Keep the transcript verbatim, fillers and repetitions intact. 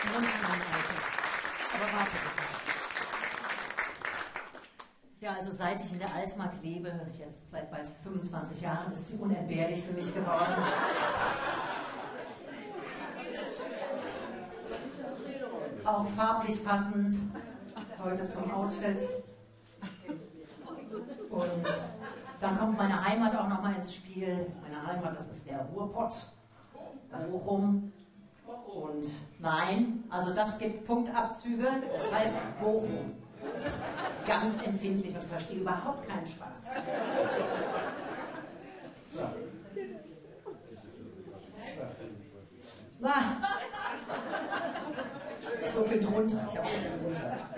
Aber warte bitte. Ja, also seit ich in der Altmark lebe, jetzt seit bald fünfundzwanzig Jahren, ist sie unentbehrlich für mich geworden. Auch farblich passend, heute zum Outfit. Und dann kommt meine Heimat auch nochmal ins Spiel. Meine Heimat, das ist der Ruhrpott, Bochum. Und nein, also das gibt Punktabzüge, das heißt Bochum. Ganz empfindlich und verstehe überhaupt keinen Spaß. So. Na, so viel drunter, ich habe so viel drunter.